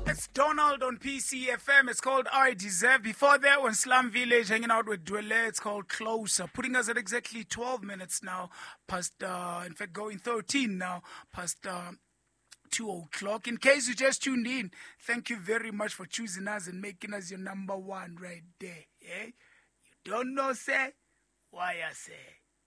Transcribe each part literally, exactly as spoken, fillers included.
It's Donald on P C F M. It's called I Deserve. Before that, on Slum Village, hanging out with Dwele, it's called Closer. Putting us at exactly twelve minutes now, past, uh, in fact, going thirteen now, past uh, two o'clock. In case you just tuned in, thank you very much for choosing us and making us your number one right there. Eh? You don't know, say? Why I say?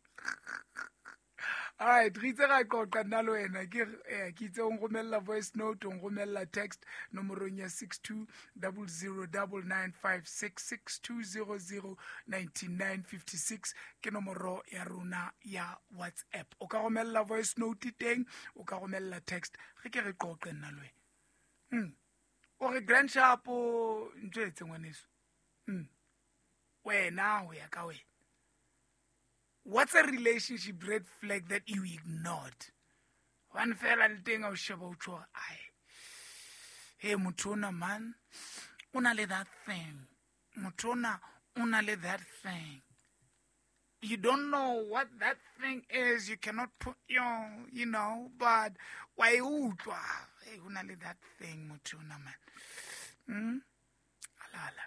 Alright, re itse ra qoqa nna le wena ke eh ke itse o ngomella voice note o ngomella text nomorong ya six two zero zero nine nine five six six two zero zero nine nine five six ke nomoro ya rona ya WhatsApp. O ka romella voice note teng, o ka romella text. Re ke re qoqe nna le wena. Hm. O re grand sharp o ntwetse ngwaneso. Hm. Wena o ya ka wena. What's a relationship red flag that you ignored? One fella thing I was about to I. Hey, Mutuna man, unale that thing. Mutuna, unale that thing. You don't know what that thing is. You cannot put your, you know, but why utwa? Hey, unale that thing, Mutuna man. Hmm. Alala.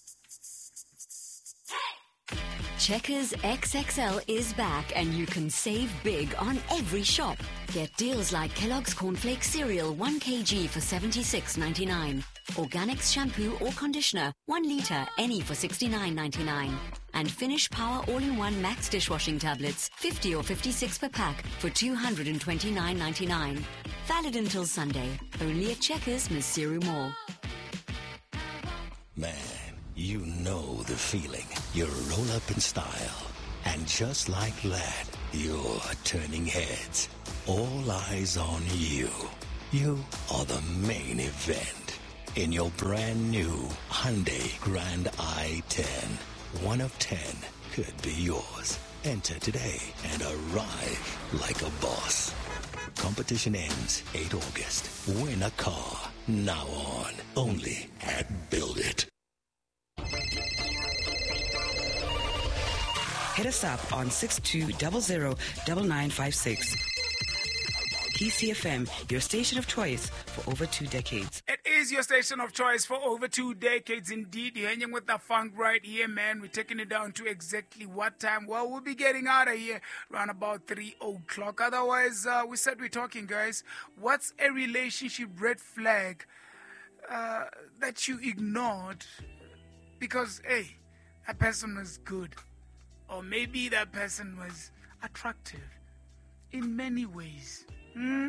Checkers X X L is back and you can save big on every shop. Get deals like Kellogg's Cornflakes cereal one kilogram for seventy-six ninety-nine. Organics shampoo or conditioner one litre any for sixty-nine ninety-nine. And Finish Power All-in-One Max dishwashing tablets fifty or fifty-six per pack for two hundred twenty-nine ninety-nine. Valid until Sunday. Only at Checkers Masiru Mall. Man, you know the feeling. You roll up in style. And just like that, you're turning heads. All eyes on you. You are the main event. In your brand new Hyundai Grand i ten. One of ten could be yours. Enter today and arrive like a boss. Competition ends eighth of August. Win a car. Now on. Only at Build It. Hit us up on six two zero zero nine nine five six. P C F M, your station of choice for over two decades. It is your station of choice for over two decades indeed. You're hanging with the funk right here, man. We're taking it down to exactly what time? Well, we'll be getting out of here around about three o'clock. Otherwise, uh, we said we're talking, guys. What's a relationship red flag uh, that you ignored because, hey, that person was good? Or maybe that person was attractive in many ways. Hmm?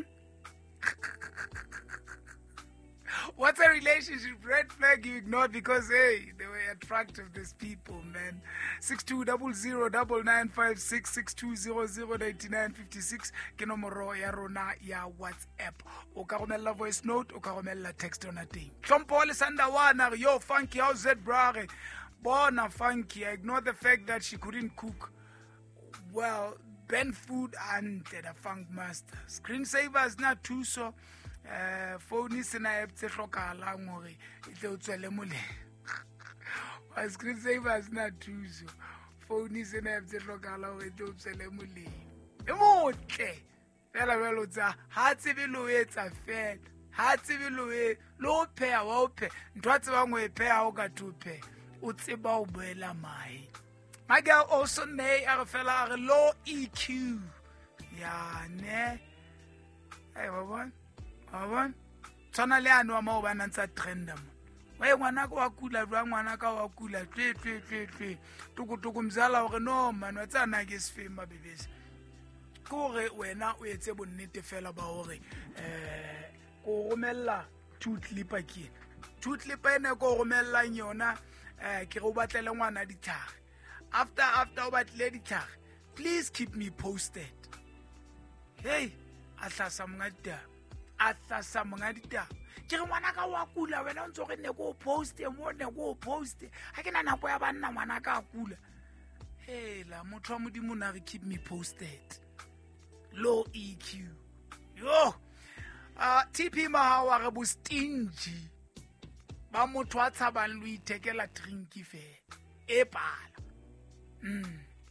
What's a relationship red flag you ignored because, hey, they were attractive, these people, man? six two zero zero nine nine five six six two zero zero nine nine five six ke nomoro ya rona ya WhatsApp. O ka romella voice note, o ka romella text on a thing. Tlhompho le Sandawana, yo, funky, how's that, brother? Bona funky. I ignore the fact that she couldn't cook well. Ben food and the funk master. Screensavers not too so. Uh, phone is na epte hlokahala ngore e tle tswele mole. Wa screensavers not too so. Phone is na epte hlokahala ngore e tle tswele mole. E motle. Fela velo tsa ha tsebe lo etsa fela. Ha tsebe lo e lo phe wa o phe. Ntwa tseba ngo e phe ha o ka thupe. O tseba o boela mai. My girl also nay a fella a low E Q. Ya ne. Hey, wabon. Wabon. Tsona le anu ama o bana tsa trend mo. Wa ngwana ka wa kula jwa ngwana ka wa kula twe twe twe twe. Tuku tuku mzala hore no man wa tsana ke sefema bebesi. Kore wena o etse bonnete fela ba hore eh ko romella two clipper ke. Two clipper ene ko romella nyona eh ke go batlele ngwana dithare. After, after about lady tag, please keep me posted. Hey, atlasa mngada. Atlasa mngada. Ke re ngwana ka wa kula wena o ntse re ne go post e mo ne go post. Ha ke na nako ya banna ngwana ka kula. Hey, la motho wa modimo na re keep me posted. Low E Q. Yo. Uh, T P Mahawa re bo stingy. Ba motho a tshabang lo itekela drink fe. E pala. Mm.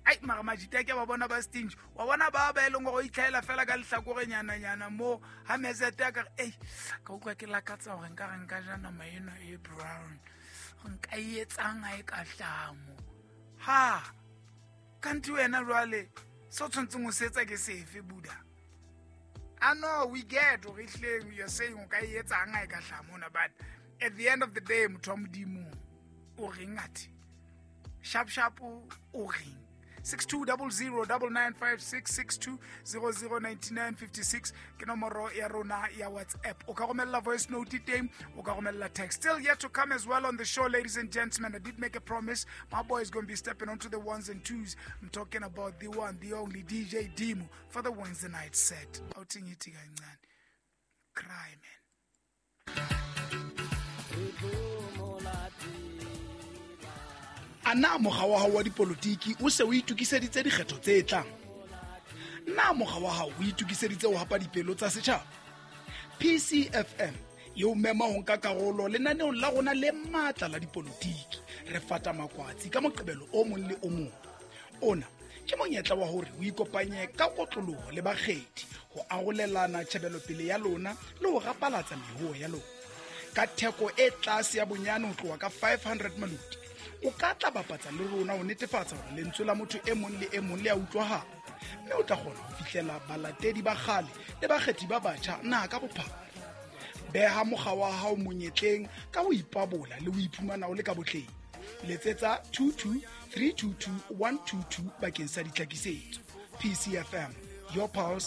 ai mara majita ke ba bona ba stinge wa bona ba ba eleng go itlhaela fela ka lehlakore nyana nyana mo ha mezete ka ei ka utlwa ke la katsa gore nka re nka jana maena e brown nka yetsang a e ka hlamo ha kanti wena jwale so tshwantseng o setsa ke sefe buda I know we get what you're saying okay yetsang a e ka hlamo na but at the end of the day motho wa modimo o reng ati sharp sharp o ring six two zero zero nine nine five six six two zero zero nine nine five six ke nomoro ya rona ya WhatsApp o ka romella voice note teng o ka romella text. Still yet to come as well on the show, ladies and gentlemen. I did make a promise. My boy is going to be stepping onto the ones and twos. I'm talking about the one, the only D J Dimo for the Wednesday night set. Outingithi kancane. Cry man. Ana mogwa wa hao wa dipolitiki o se o itukiseditse dikgetho tse tlang. Na mogwa wa hao o itukiseditse o hapa dipelo tsa setjhaba. P C F M yo mema ho nka karolo le naneong la rona le matla la dipolitiki re fata makwatsi ka moqebelo o mong le o mong. Ona ke monyetla wa hore o ikopanye ka kotloloho le bakgethi ho arolelana tshebelo pele ya lona le ho rapalatsa mehuo ya lona. Ka theko e tlase ya bonyane ho tloha ka five hundred maluti. O ka tla bapatsa le rona o netefatsa hore lentswe la motho e mong le e mong le a utlwahala. Mme o tla kgona ho fihlela balatedi ba kgale le bakgethi ba batjha na ka bophara. Beha mogwa wa hao monyetleng ka ho ipabola le ho iphumana o le ka botleng. Letsetsa two two three two two one two two bakeng sa ditlhakisetso. P C F M, your pulse,